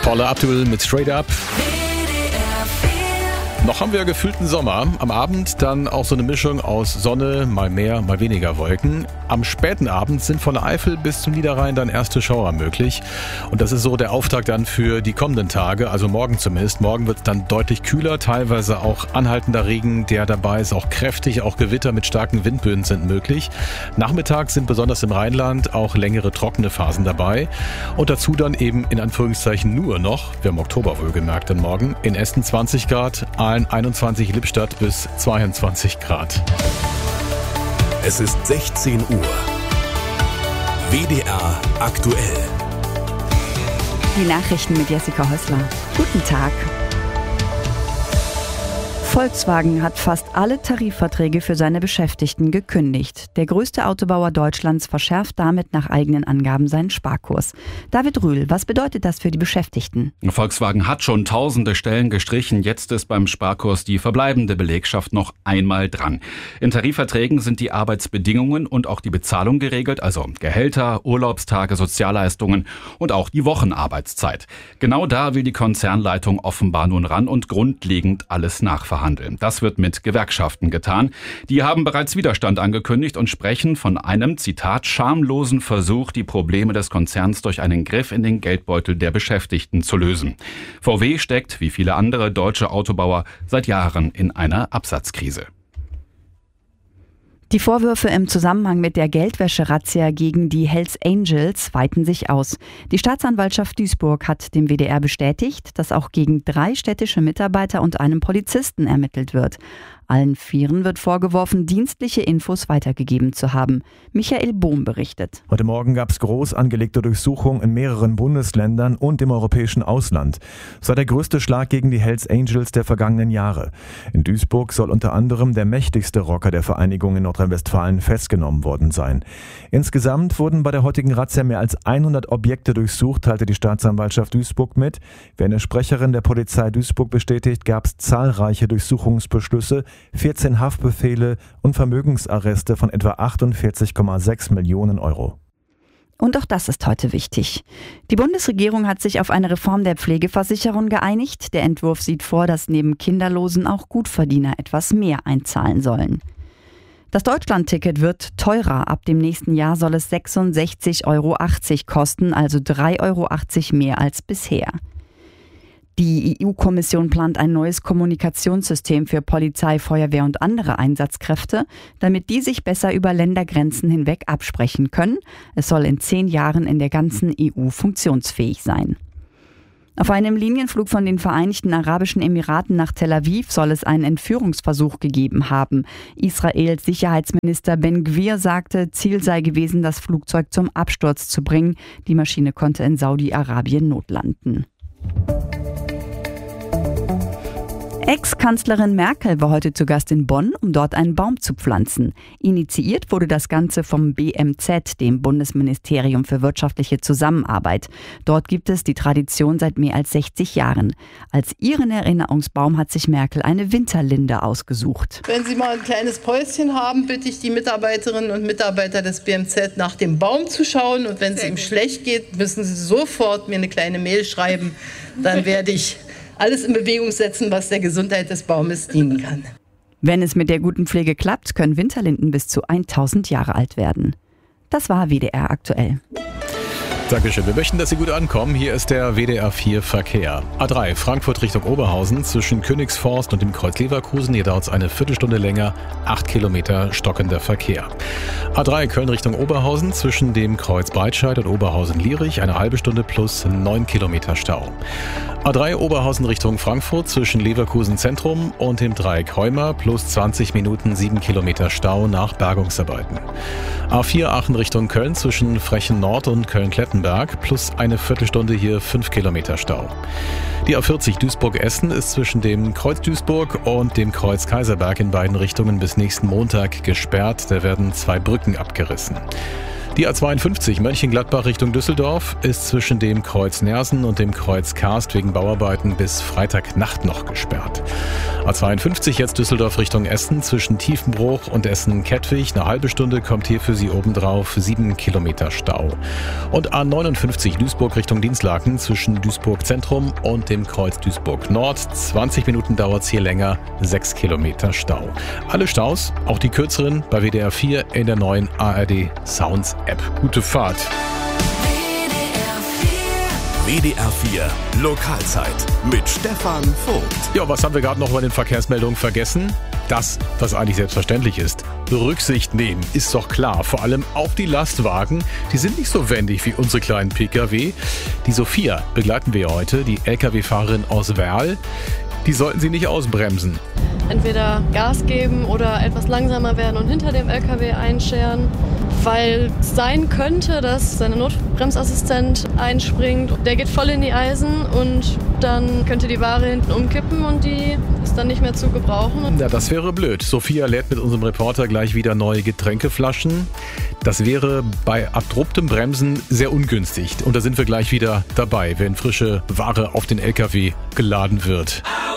Paula Abdul mit Straight Up. Noch haben wir gefühlten Sommer. Am Abend dann auch so eine Mischung aus Sonne, mal mehr, mal weniger Wolken. Am späten Abend sind von der Eifel bis zum Niederrhein dann erste Schauer möglich. Und das ist so der Auftakt dann für die kommenden Tage, also morgen zumindest. Morgen wird es dann deutlich kühler, teilweise auch anhaltender Regen, der dabei ist, auch kräftig, auch Gewitter mit starken Windböen sind möglich. Nachmittags sind besonders im Rheinland auch längere trockene Phasen dabei. Und dazu dann eben in Anführungszeichen nur noch, wir haben Oktober wohlgemerkt dann morgen, in Essen 20 Grad, Aalen 21, Lippstadt bis 22 Grad. Es ist 16 Uhr. WDR aktuell. Die Nachrichten mit Jessica Häusler. Guten Tag. Volkswagen hat fast alle Tarifverträge für seine Beschäftigten gekündigt. Der größte Autobauer Deutschlands verschärft damit nach eigenen Angaben seinen Sparkurs. David Rühl, was bedeutet das für die Beschäftigten? Volkswagen hat schon tausende Stellen gestrichen. Jetzt ist beim Sparkurs die verbleibende Belegschaft noch einmal dran. In Tarifverträgen sind die Arbeitsbedingungen und auch die Bezahlung geregelt, also Gehälter, Urlaubstage, Sozialleistungen und auch die Wochenarbeitszeit. Genau da will die Konzernleitung offenbar nun ran und grundlegend alles nachverhandeln. Das wird mit Gewerkschaften getan. Die haben bereits Widerstand angekündigt und sprechen von einem, Zitat, schamlosen Versuch, die Probleme des Konzerns durch einen Griff in den Geldbeutel der Beschäftigten zu lösen. VW steckt, wie viele andere deutsche Autobauer, seit Jahren in einer Absatzkrise. Die Vorwürfe im Zusammenhang mit der Geldwäsche-Razzia gegen die Hells Angels weiten sich aus. Die Staatsanwaltschaft Duisburg hat dem WDR bestätigt, dass auch gegen 3 städtische Mitarbeiter und einem Polizisten ermittelt wird. Allen 4 wird vorgeworfen, dienstliche Infos weitergegeben zu haben. Michael Bohm berichtet. Heute Morgen gab es groß angelegte Durchsuchungen in mehreren Bundesländern und im europäischen Ausland. Es war der größte Schlag gegen die Hells Angels der vergangenen Jahre. In Duisburg soll unter anderem der mächtigste Rocker der Vereinigung in Nordrhein-Westfalen festgenommen worden sein. Insgesamt wurden bei der heutigen Razzia mehr als 100 Objekte durchsucht, teilte die Staatsanwaltschaft Duisburg mit. Wie eine Sprecherin der Polizei Duisburg bestätigt, gab es zahlreiche Durchsuchungsbeschlüsse, 14 Haftbefehle und Vermögensarreste von etwa 48,6 Millionen Euro. Und auch das ist heute wichtig. Die Bundesregierung hat sich auf eine Reform der Pflegeversicherung geeinigt. Der Entwurf sieht vor, dass neben Kinderlosen auch Gutverdiener etwas mehr einzahlen sollen. Das Deutschlandticket wird teurer. Ab dem nächsten Jahr soll es 66,80 Euro kosten, also 3,80 Euro mehr als bisher. Die EU-Kommission plant ein neues Kommunikationssystem für Polizei, Feuerwehr und andere Einsatzkräfte, damit die sich besser über Ländergrenzen hinweg absprechen können. Es soll in 10 Jahren in der ganzen EU funktionsfähig sein. Auf einem Linienflug von den Vereinigten Arabischen Emiraten nach Tel Aviv soll es einen Entführungsversuch gegeben haben. Israels Sicherheitsminister Ben-Gvir sagte, Ziel sei gewesen, das Flugzeug zum Absturz zu bringen. Die Maschine konnte in Saudi-Arabien notlanden. Ex-Kanzlerin Merkel war heute zu Gast in Bonn, um dort einen Baum zu pflanzen. Initiiert wurde das Ganze vom BMZ, dem Bundesministerium für wirtschaftliche Zusammenarbeit. Dort gibt es die Tradition seit mehr als 60 Jahren. Als ihren Erinnerungsbaum hat sich Merkel eine Winterlinde ausgesucht. Wenn Sie mal ein kleines Päuschen haben, bitte ich die Mitarbeiterinnen und Mitarbeiter des BMZ nach dem Baum zu schauen. Und wenn es ihm schlecht geht, müssen Sie sofort mir eine kleine Mail schreiben. Dann werde ich alles in Bewegung setzen, was der Gesundheit des Baumes dienen kann. Wenn es mit der guten Pflege klappt, können Winterlinden bis zu 1000 Jahre alt werden. Das war WDR aktuell. Dankeschön. Wir möchten, dass Sie gut ankommen. Hier ist der WDR 4 Verkehr. A3 Frankfurt Richtung Oberhausen zwischen Königsforst und dem Kreuz Leverkusen. Hier dauert es eine Viertelstunde länger. 8 Kilometer stockender Verkehr. A3 Köln Richtung Oberhausen zwischen dem Kreuz Breitscheid und Oberhausen-Lierich. Eine halbe Stunde plus 9 Kilometer Stau. A3 Oberhausen Richtung Frankfurt zwischen Leverkusen Zentrum und dem Dreieck Heumer plus 20 Minuten 7 Kilometer Stau nach Bergungsarbeiten. A4 Aachen Richtung Köln zwischen Frechen Nord und Köln-Klettenberg plus eine Viertelstunde hier 5 Kilometer Stau. Die A40 Duisburg-Essen ist zwischen dem Kreuz Duisburg und dem Kreuz Kaiserberg in beiden Richtungen bis nächsten Montag gesperrt. Da werden 2 Brücken abgerissen. Die Die A52 Mönchengladbach Richtung Düsseldorf ist zwischen dem Kreuz Nersen und dem Kreuz Karst wegen Bauarbeiten bis Freitagnacht noch gesperrt. A52 jetzt Düsseldorf Richtung Essen zwischen Tiefenbruch und Essen-Kettwig. Eine halbe Stunde kommt hier für Sie obendrauf 7 Kilometer Stau. Und A59 Duisburg Richtung Dinslaken zwischen Duisburg Zentrum und dem Kreuz Duisburg Nord. 20 Minuten dauert es hier länger, 6 Kilometer Stau. Alle Staus, auch die kürzeren, bei WDR 4 in der neuen ARD Sounds App. Gute Fahrt. WDR 4 Lokalzeit mit Stefan Vogt. Ja, was haben wir gerade noch bei den Verkehrsmeldungen vergessen? Das, was eigentlich selbstverständlich ist. Rücksicht nehmen, ist doch klar. Vor allem auf die Lastwagen. Die sind nicht so wendig wie unsere kleinen Pkw. Die Sophia begleiten wir heute, die Lkw-Fahrerin aus Werl. Die sollten Sie nicht ausbremsen. Entweder Gas geben oder etwas langsamer werden und hinter dem LKW einscheren, weil es sein könnte, dass sein Notbremsassistent einspringt. Der geht voll in die Eisen und dann könnte die Ware hinten umkippen und die ist dann nicht mehr zu gebrauchen. Ja, das wäre blöd. Sophia lädt mit unserem Reporter gleich wieder neue Getränkeflaschen. Das wäre bei abruptem Bremsen sehr ungünstig. Und da sind wir gleich wieder dabei, wenn frische Ware auf den LKW geladen wird.